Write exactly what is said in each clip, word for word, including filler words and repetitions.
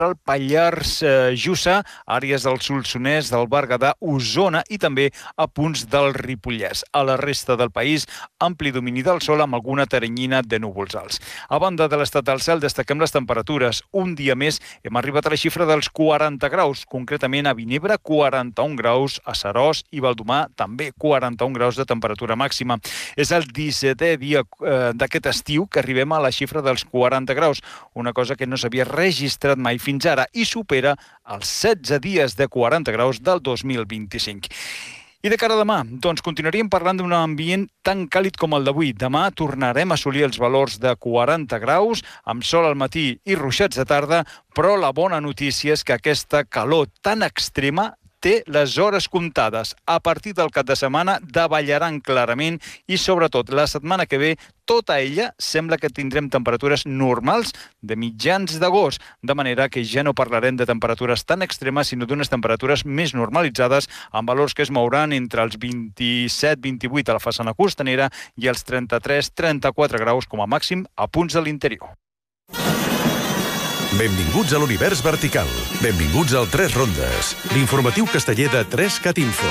el Pallars eh, Jussà, àrees del Solsonès, del Berguedà, Osona i també a punts del Ripollès. A la resta del país, ampli domini del sol amb alguna teranyina de núvols alts. A banda de l'estat del cel, destaquem les temperatures. Un dia més hem arribat a la xifra dels quaranta graus, concretament a Vinebre, quaranta-un graus, a Seròs i Baldomà, també quaranta-un graus de temperatura màxima. És el dissetè dia eh, d'aquest estiu que arribem a la xifra dels quaranta graus, una cosa que no s'havia registrat mai fins ara i supera els setze dies de quaranta graus del dos mil vint-i-cinc. I de cara a demà, doncs continuaríem parlant d'un ambient tan càlid com el d'avui. Demà tornarem a assolir els valors de quaranta graus, amb sol al matí i ruixats de tarda, però la bona notícia és que aquesta calor tan extrema té les hores comptades. A partir del cap de setmana davallaran clarament i, sobretot, la setmana que ve, tota ella sembla que tindrem temperatures normals de mitjans d'agost, de manera que ja no parlarem de temperatures tan extremes, sinó d'unes temperatures més normalitzades, amb valors que es mouran entre els vint-i-set vint-i-vuit a la façana costanera i els trenta-tres trenta-quatre graus com a màxim a punts de l'interior. Benvinguts a l'univers vertical. Benvinguts al tres rondes, l'informatiu casteller de tres cat info.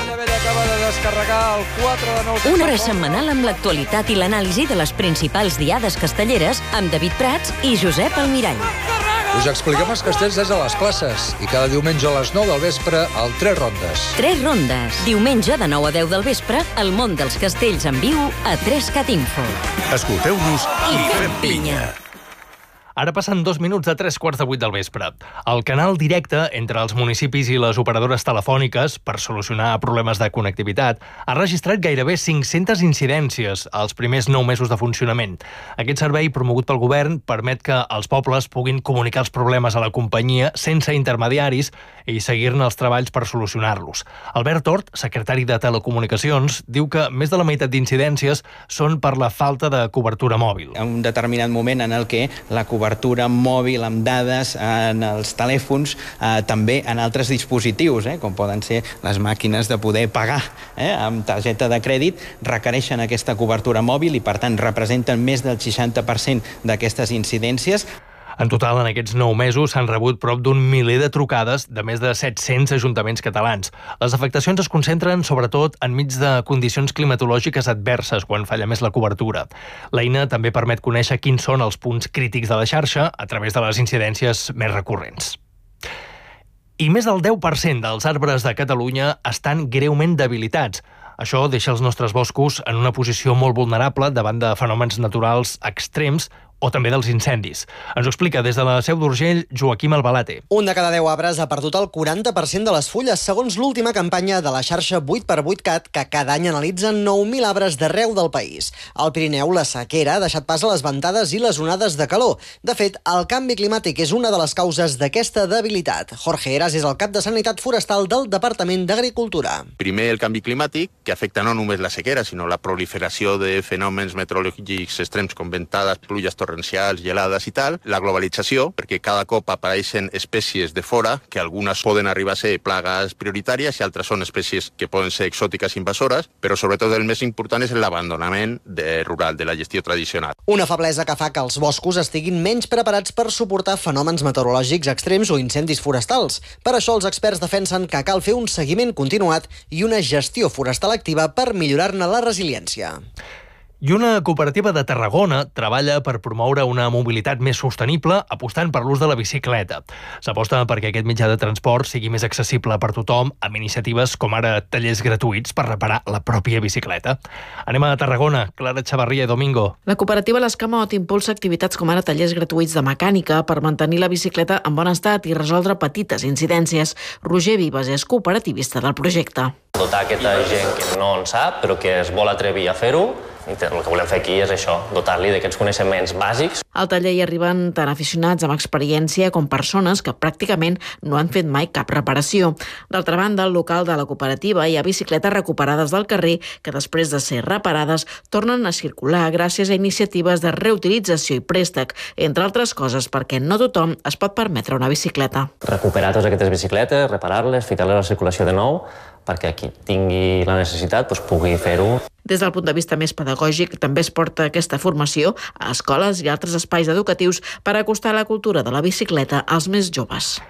Una hora setmanal amb l'actualitat i l'anàlisi de les principals diades castelleres amb David Prats i Josep Almirall. Us expliquem els castells des de les classes i cada diumenge a les nou del vespre al tres rondes. tres rondes. Diumenge de nou a deu del vespre, el món dels castells en viu a tres cat info. Escolteu-nos i fem pinya. Ara passen dos minuts de tres quarts de vuit del vespre. El canal directe entre els municipis i les operadores telefòniques per solucionar problemes de connectivitat ha registrat gairebé cinc-centes incidències als primers nou mesos de funcionament. Aquest servei, promogut pel govern, permet que els pobles puguin comunicar els problemes a la companyia sense intermediaris i seguir-ne els treballs per solucionar-los. Albert Tort, secretari de Telecomunicacions, diu que més de la meitat d'incidències són per la falta de cobertura mòbil. En un determinat moment en el que la cobertura cobertura mòbil amb dades en els telèfons, eh, també en altres dispositius, eh, com poden ser les màquines de poder pagar eh, amb targeta de crèdit, requereixen aquesta cobertura mòbil i, per tant, representen més del seixanta per cent d'aquestes incidències. En total, en aquests nou mesos s'han rebut prop d'un miler de trucades de més de set-cents ajuntaments catalans. Les afectacions es concentren sobretot enmig de condicions climatològiques adverses, quan falla més la cobertura. L'eina també permet conèixer quins són els punts crítics de la xarxa a través de les incidències més recurrents. I més del deu per cent dels arbres de Catalunya estan greument debilitats. Això deixa els nostres boscos en una posició molt vulnerable davant de fenòmens naturals extrems o també dels incendis. Ens ho explica des de la Seu d'Urgell Joaquim Albalate. Un de cada deu arbres ha perdut el quaranta per cent de les fulles, segons l'última campanya de la xarxa vuit per vuit cat, que cada any analitza nou mil arbres d'arreu del país. Al Pirineu, la sequera ha deixat pas a les ventades i les onades de calor. De fet, el canvi climàtic és una de les causes d'aquesta debilitat. Jorge Heras és el cap de Sanitat Forestal del Departament d'Agricultura. Primer, el canvi climàtic, que afecta no només la sequera, sinó la proliferació de fenòmens meteorològics extrems com ventades, pluges torrencials, gelades i tal, la globalització, perquè cada cop apareixen espècies de fora, que algunes poden arribar a ser plagues prioritàries i altres són espècies que poden ser exòtiques invasores, però sobretot el més important és l'abandonament de rural, de la gestió tradicional. Una feblesa que fa que els boscos estiguin menys preparats per suportar fenòmens meteorològics extrems o incendis forestals. Per això els experts defensen que cal fer un seguiment continuat i una gestió forestal activa per millorar-ne la resiliència. I una cooperativa de Tarragona treballa per promoure una mobilitat més sostenible apostant per l'ús de la bicicleta. S'aposta perquè aquest mitjà de transport sigui més accessible per tothom amb iniciatives com ara tallers gratuïts per reparar la pròpia bicicleta. Anem a Tarragona. Clara Chavarria i Domingo. La cooperativa l'Escamot impulsa activitats com ara tallers gratuïts de mecànica per mantenir la bicicleta en bon estat i resoldre petites incidències. Roger Vives és cooperativista del projecte. Dotar aquesta gent que no en sap, però que es vol atrevir a fer-ho. I el que volem fer aquí és això, dotar-li d'aquests coneixements bàsics. Al taller hi arriben tant aficionats amb experiència com persones que pràcticament no han fet mai cap reparació. D'altra banda, al local de la cooperativa hi ha bicicletes recuperades del carrer que després de ser reparades tornen a circular gràcies a iniciatives de reutilització i préstec, entre altres coses perquè no tothom es pot permetre una bicicleta. Recuperar totes aquestes bicicletes, reparar-les, ficar-les a la circulació de nou, perquè qui tingui la necessitat doncs, pugui fer-ho. Des del punt de vista més pedagògic, també es porta aquesta formació a escoles i altres espais educatius per acostar la cultura de la bicicleta als més joves.